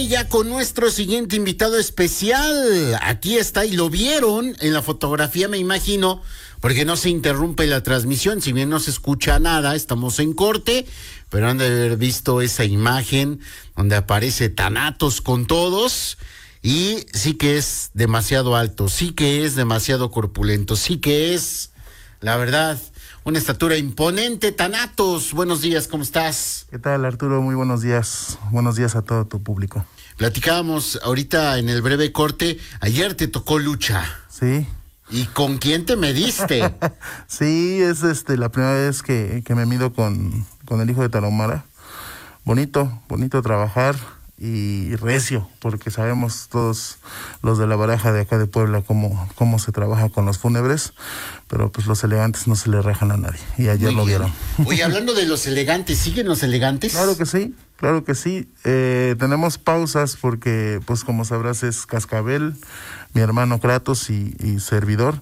y ya con nuestro siguiente invitado especial. Aquí está y lo vieron en la fotografía, me imagino, porque no se interrumpe la transmisión, si bien no se escucha nada, estamos en corte, pero han de haber visto esa imagen donde aparece Thanatos con todos. Y sí que es demasiado alto, sí que es demasiado corpulento, sí que es, la verdad, una estatura imponente. Thanatos, buenos días, ¿cómo estás? ¿Qué tal, Arturo? Muy buenos días. Buenos días a todo tu público. Platicábamos ahorita en el breve corte, ayer te tocó lucha. Sí. ¿Y con quién te mediste? Sí, es la primera vez que me mido con el hijo de Tarahumara. Bonito trabajar y recio, porque sabemos todos los de la baraja de acá de Puebla cómo se trabaja con los fúnebres, pero pues los elegantes no se le rajan a nadie, y ayer lo vieron. Oye, hablando de los elegantes, ¿siguen los elegantes? Claro que sí. Tenemos pausas porque, pues como sabrás, es Cascabel, mi hermano Kratos y servidor,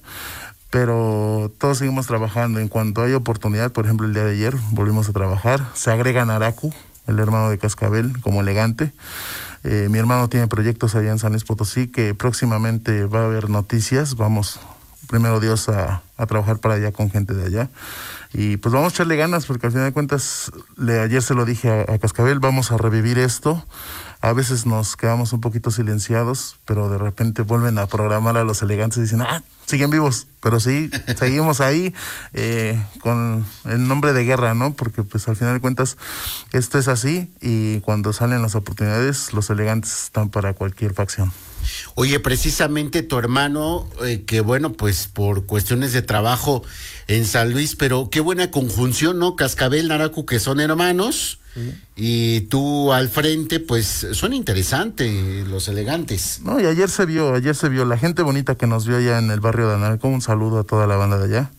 pero todos seguimos trabajando. En cuanto hay oportunidad, por ejemplo el día de ayer volvimos a trabajar, se agrega Naraku, el hermano de Cascabel, como elegante. Mi hermano tiene proyectos allá en San Luis Potosí, que próximamente va a haber noticias. Vamos, primero Dios, a trabajar para allá con gente de allá. Y pues vamos a echarle ganas, porque al final de cuentas, ayer se lo dije a Cascabel, vamos a revivir esto. A veces nos quedamos un poquito silenciados, pero de repente vuelven a programar a los elegantes y dicen, siguen vivos. Pero sí, seguimos ahí con el nombre de guerra, ¿no? Porque pues al final de cuentas esto es así, y cuando salen las oportunidades, los elegantes están para cualquier facción. Oye, precisamente tu hermano, que bueno, pues por cuestiones de trabajo en San Luis, pero qué buena conjunción, ¿no? Cascabel, Naraku, que son hermanos, sí. Y tú al frente, pues son interesantes los elegantes. No, y ayer se vio la gente bonita que nos vio allá en el barrio de Analco. Un saludo a toda la banda de allá.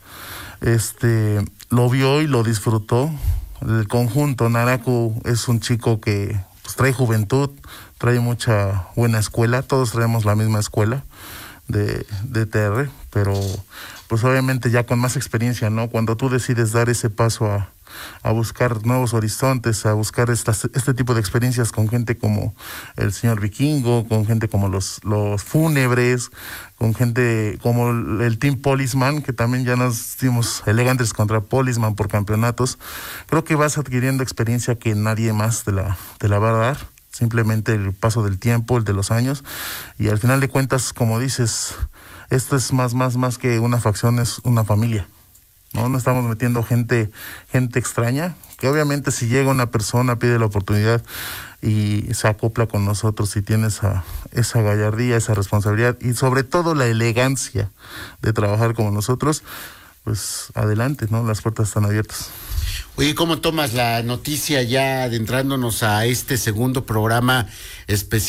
Lo vio y lo disfrutó. El conjunto Naraku es un chico que pues trae juventud, trae mucha buena escuela. Todos traemos la misma escuela de TR, pero pues obviamente ya con más experiencia, ¿no? Cuando tú decides dar ese paso a buscar nuevos horizontes, a buscar este tipo de experiencias con gente como el señor Vikingo, con gente como los fúnebres, con gente como el Team Policeman, que también ya nos dimos elegantes contra Policeman por campeonatos. Creo que vas adquiriendo experiencia que nadie más te la va a dar. Simplemente el paso del tiempo, el de los años, y al final de cuentas, como dices, esto es más que una facción, es una familia. No estamos metiendo gente extraña, que obviamente si llega una persona, pide la oportunidad y se acopla con nosotros y tiene esa gallardía, esa responsabilidad y sobre todo la elegancia de trabajar como nosotros, pues adelante, ¿no? Las puertas están abiertas. Oye, ¿cómo tomas la noticia ya adentrándonos a este segundo programa especial?